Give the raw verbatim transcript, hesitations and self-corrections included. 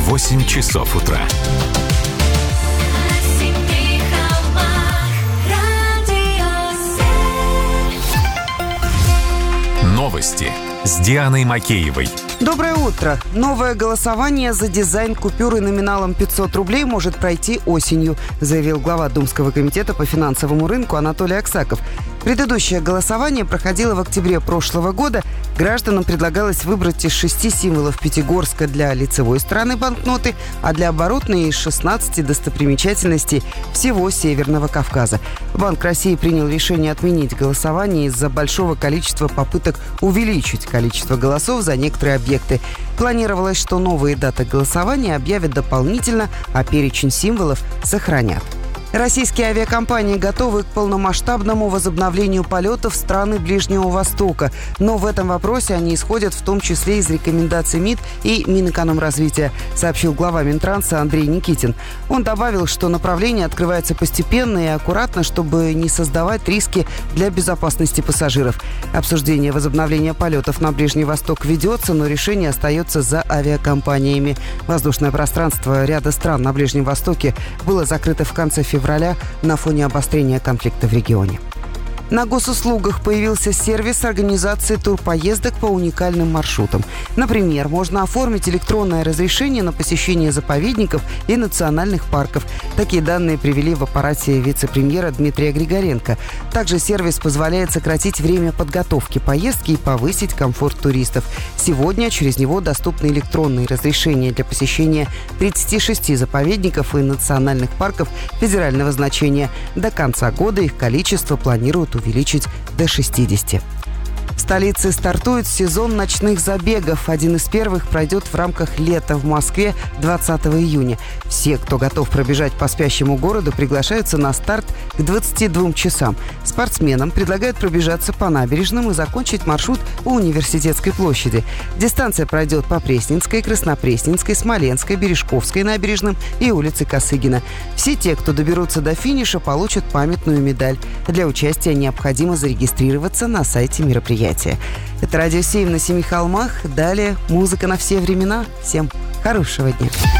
восемь часов утра. Новости с Дианой Макеевой. Доброе утро. Новое голосование за дизайн купюры номиналом пятьсот рублей может пройти осенью, заявил глава Думского комитета по финансовому рынку Анатолий Аксаков. Предыдущее голосование проходило в октябре прошлого года. Гражданам предлагалось выбрать из шести символов Пятигорска для лицевой стороны банкноты, а для оборотной из шестнадцати достопримечательностей всего Северного Кавказа. Банк России принял решение отменить голосование из-за большого количества попыток увеличить количество голосов за некоторые объекты. Планировалось, что новые даты голосования объявят дополнительно, а перечень символов сохранят. Российские авиакомпании готовы к полномасштабному возобновлению полетов в страны Ближнего Востока. Но в этом вопросе они исходят в том числе из рекомендаций МИД и Минэкономразвития, сообщил глава Минтранса Андрей Никитин. Он добавил, что направление открывается постепенно и аккуратно, чтобы не создавать риски для безопасности пассажиров. Обсуждение возобновления полетов на Ближний Восток ведется, но решение остается за авиакомпаниями. Воздушное пространство ряда стран на Ближнем Востоке было закрыто в конце февраля. февраля на фоне обострения конфликта в регионе. На госуслугах появился сервис организации турпоездок по уникальным маршрутам. Например, можно оформить электронное разрешение на посещение заповедников и национальных парков. Такие данные привели в аппарате вице-премьера Дмитрия Григоренко. Также сервис позволяет сократить время подготовки поездки и повысить комфорт туристов. Сегодня через него доступны электронные разрешения для посещения тридцати шести заповедников и национальных парков федерального значения. До конца года их количество планируют увеличить до шестидесяти. В столице стартует сезон ночных забегов. Один из первых пройдет в рамках лета в Москве двадцатого июня. Все, кто готов пробежать по спящему городу, приглашаются на старт к двадцати двум часам. Спортсменам предлагают пробежаться по набережным и закончить маршрут у Университетской площади. Дистанция пройдет по Пресненской, Краснопресненской, Смоленской, Бережковской набережным и улице Косыгина. Все те, кто доберутся до финиша, получат памятную медаль. Для участия необходимо зарегистрироваться на сайте мероприятия. Это Радио семь на Семи холмах. Далее музыка на все времена. Всем хорошего дня.